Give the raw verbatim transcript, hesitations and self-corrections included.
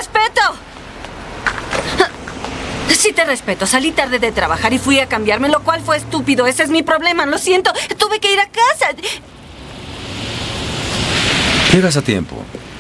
respeto! Sí te respeto. Salí tarde de trabajar y fui a cambiarme, lo cual fue estúpido. Ese es mi problema. Lo siento. Tuve que ir a casa. Llegas a tiempo.